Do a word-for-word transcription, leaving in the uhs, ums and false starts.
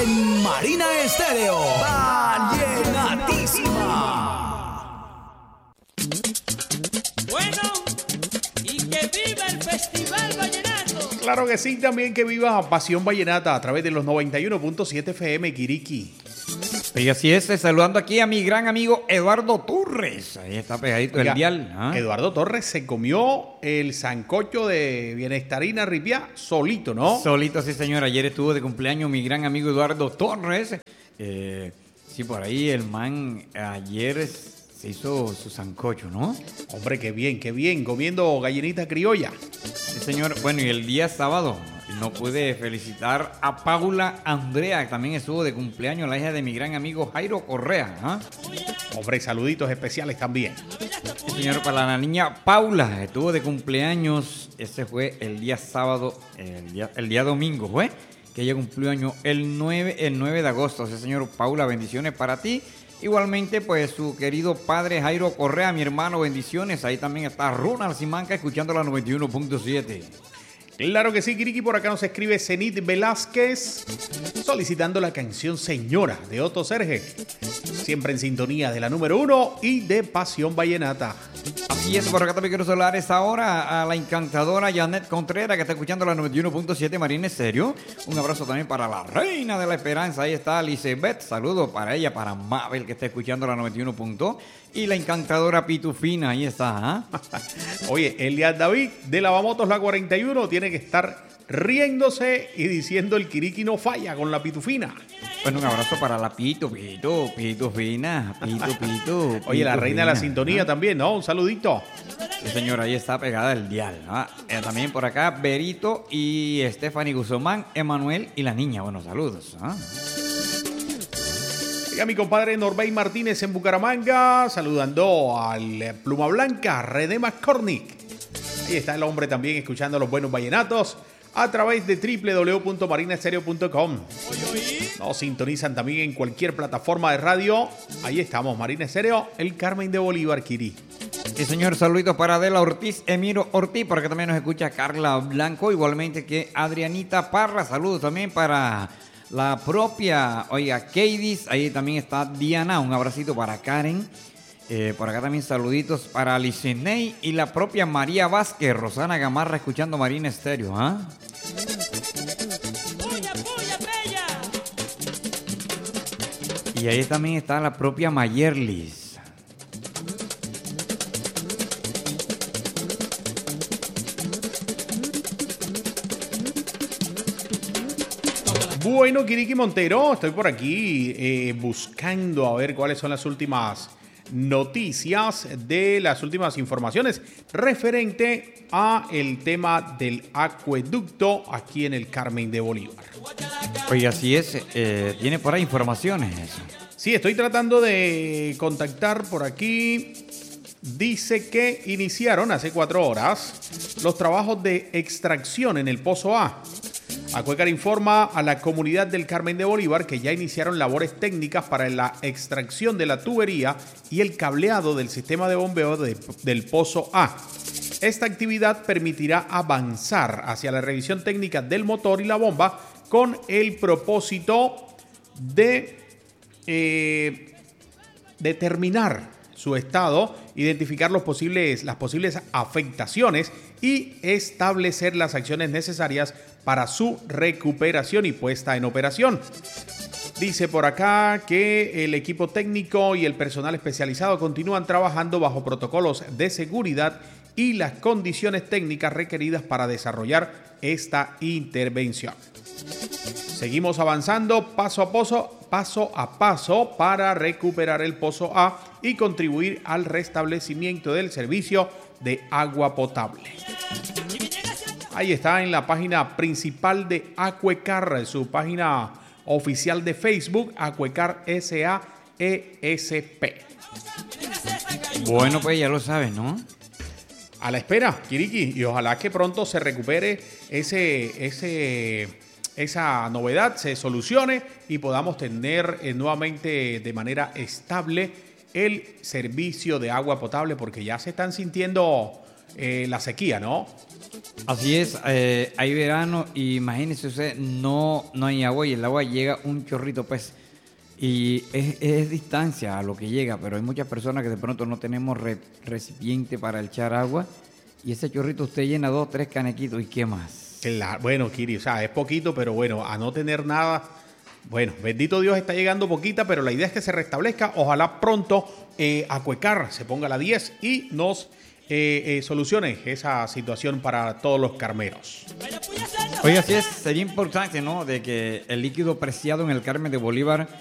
En Marina Estéreo, Vallenatísima. Bueno, y que viva el Festival Vallenato. Claro que sí, también que viva Pasión Vallenata a través de los noventa y uno punto siete F M Quiriqui. Y así es, saludando aquí a mi gran amigo Eduardo Torres. Ahí está pegadito Oiga, el dial. ¿Ah? Eduardo Torres se comió el sancocho de Bienestarina Ripiá solito, ¿no? Solito, sí, señor. Ayer estuvo de cumpleaños mi gran amigo Eduardo Torres. Eh, sí, por ahí el man ayer se hizo su sancocho, ¿no? Hombre, qué bien, qué bien, comiendo gallinita criolla. Sí, señor. Bueno, y el día sábado no pude felicitar a Paula Andrea, que también estuvo de cumpleaños, la hija de mi gran amigo Jairo Correa. ¿Ah? Hombre, saluditos especiales también. Sí, señor, para la niña Paula, estuvo de cumpleaños. Ese fue el día sábado, el día, el día domingo, ¿fue? Que ella cumplió año el nueve, el nueve de agosto. Sí, señor, Paula, bendiciones para ti. Igualmente, pues, su querido padre Jairo Correa, mi hermano, bendiciones. Ahí también está Ronald Simanca escuchando la noventa y uno punto siete. Claro que sí, Quiriqui. Por acá nos escribe Zenit Velázquez solicitando la canción Señora de Otto Serge. Siempre en sintonía de la número uno y de Pasión Vallenata. Así es, por acá también quiero saludar esta hora a la encantadora Janet Contreras, que está escuchando la noventa y uno punto siete Marina Estéreo. Un abrazo también para la reina de la esperanza. Ahí está Elizabeth. Saludos para ella, para Mabel, que está escuchando la noventa y uno punto. Y la encantadora Pitufina, ahí está. ¿eh? Oye, Elias David de Lavamotos La cuarenta y uno tiene que estar riéndose y diciendo el Quiriqui no falla con la Pitufina. Bueno, un abrazo para la Pito, Pito, Pitufina, Pito, Pito. Oye, la reina de la Pitufina, sintonía ¿no? también, ¿no? Un saludito. Sí, señor, ahí está pegada el dial. ¿no? Eh, también por acá, Berito y Stephanie Guzmán, Emanuel y la niña. Buenos saludos. ¿no? Y a mi compadre Norbey Martínez en Bucaramanga, saludando al Pluma Blanca, René McCormick. Ahí está el hombre también escuchando los buenos vallenatos a través de doble u doble u doble u punto marina estéreo punto com. Nos sintonizan también en cualquier plataforma de radio. Ahí estamos, Marina Estéreo, el Carmen de Bolívar, Quiri. Sí, señor, saluditos para Adela Ortiz, Emiro Ortiz, porque también nos escucha Carla Blanco, igualmente que Adrianita Parra. Saludos también para la propia, oiga, Keidis, ahí también está Diana, un abracito para Karen. Eh, por acá también saluditos para Liceney y la propia María Vázquez, Rosana Gamarra escuchando Marina Estéreo. ¿ah? ¡Puya, puya, bella! Y ahí también está la propia Mayerlis. Bueno, Quiriqui Montero, estoy por aquí eh, buscando a ver cuáles son las últimas noticias, de las últimas informaciones referente a el tema del acueducto aquí en el Carmen de Bolívar. Oye, así es, eh, tiene por ahí informaciones. Sí, estoy tratando de contactar por aquí. Dice que iniciaron hace cuatro horas los trabajos de extracción en el Pozo A. Acuecar informa a la comunidad del Carmen de Bolívar que ya iniciaron labores técnicas para la extracción de la tubería y el cableado del sistema de bombeo de, del Pozo A. Esta actividad permitirá avanzar hacia la revisión técnica del motor y la bomba con el propósito de eh, determinar su estado, identificar los posibles, las posibles afectaciones y establecer las acciones necesarias para su recuperación y puesta en operación. Dice por acá que el equipo técnico y el personal especializado continúan trabajando bajo protocolos de seguridad y las condiciones técnicas requeridas para desarrollar esta intervención. Seguimos avanzando paso a paso, paso a paso para recuperar el Pozo A y contribuir al restablecimiento del servicio de agua potable. Ahí está en la página principal de Acuecar, su página oficial de Facebook, Acuecar S A E S P. Bueno, pues ya lo sabes, ¿no? A la espera, Quiriqui, y ojalá que pronto se recupere ese, ese, esa novedad, se solucione y podamos tener eh, nuevamente de manera estable el servicio de agua potable, porque ya se están sintiendo eh, la sequía, ¿no? Así es, eh, hay verano y imagínese usted, no, no hay agua y el agua llega un chorrito, pues, y es, es distancia a lo que llega, pero hay muchas personas que de pronto no tenemos re- recipiente para echar agua y ese chorrito usted llena dos, tres canequitos y qué más. Claro, bueno, Kiri, o sea, es poquito, pero bueno, a no tener nada, bueno, bendito Dios, está llegando poquita, pero la idea es que se restablezca. Ojalá pronto eh, Acuecar se ponga a la diez y nos eh, eh, solucione esa situación para todos los carmeros. Oye, así es, sería importante, ¿no?, de que el líquido preciado en el Carmen de Bolívar